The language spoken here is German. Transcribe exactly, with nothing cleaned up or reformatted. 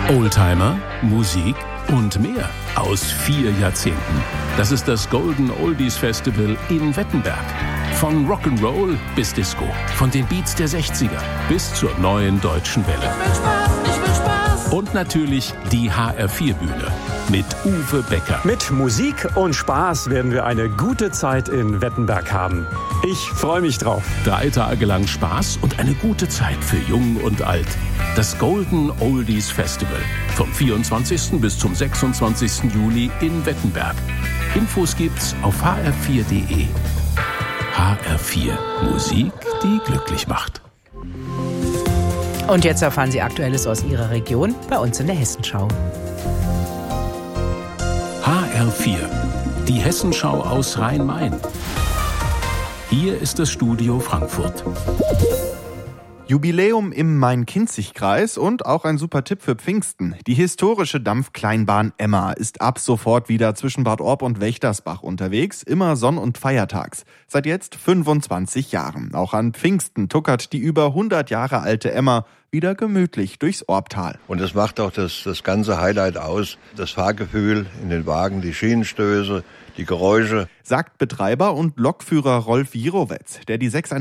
Oldtimer, Musik und mehr aus vier Jahrzehnten. Das ist das Golden Oldies Festival in Wettenberg. Von Rock'n'Roll bis Disco, von den Beats der sechziger bis zur neuen deutschen Welle. Ich will Spaß, ich will Spaß. Und natürlich die H R vier Bühne mit Uwe Becker. Mit Musik und Spaß werden wir eine gute Zeit in Wettenberg haben. Ich freue mich drauf. Drei Tage lang Spaß und eine gute Zeit für Jung und Alt. Das Golden Oldies Festival vom vierundzwanzigsten bis zum sechsundzwanzigsten Juli in Wettenberg. Infos gibt's auf h r vier punkt d e. H R vier. Musik, die glücklich macht. Und jetzt erfahren Sie Aktuelles aus Ihrer Region bei uns in der Hessenschau. H R vier. Die Hessenschau aus Rhein-Main. Hier ist das Studio Frankfurt. Jubiläum im Main-Kinzig-Kreis und auch ein super Tipp für Pfingsten. Die historische Dampfkleinbahn Emma ist ab sofort wieder zwischen Bad Orb und Wächtersbach unterwegs, immer sonn- und feiertags. Seit jetzt fünfundzwanzig Jahren. Auch an Pfingsten tuckert die über hundert Jahre alte Emma wieder gemütlich durchs Orbtal. Und das macht auch das, das ganze Highlight aus. Das Fahrgefühl in den Wagen, die Schienenstöße, die Geräusche. Sagt Betreiber und Lokführer Rolf Jirowetz, der die sechs